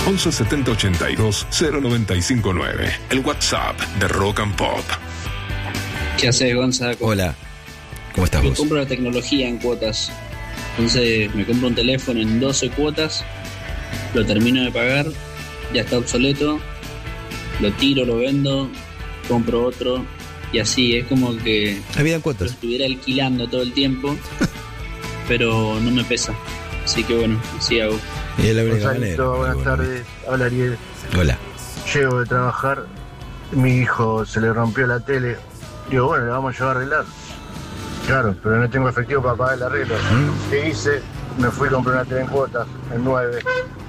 11 70 82 0959. El WhatsApp de Rock and Pop. ¿Qué haces, Gonzalo? Hola, ¿cómo estás Yo vos? compro la tecnología en cuotas. Entonces me compro un teléfono en 12 cuotas, lo termino de pagar, ya está obsoleto, lo tiro, lo vendo, compro otro y así. Es como que La vida en lo cuotas. estuviera alquilando todo el tiempo, pero no me pesa. Así que bueno, así hago. Y es la única Gonzalito, manera. buenas tardes. Habla Ariel. Hola. Llego de trabajar. Mi hijo se le rompió la tele. Digo, bueno, le vamos a llevar a arreglar. Claro, pero no tengo efectivo para pagar el arreglo. ¿Qué hice? Me fui a comprar una tele en cuotas, en 9.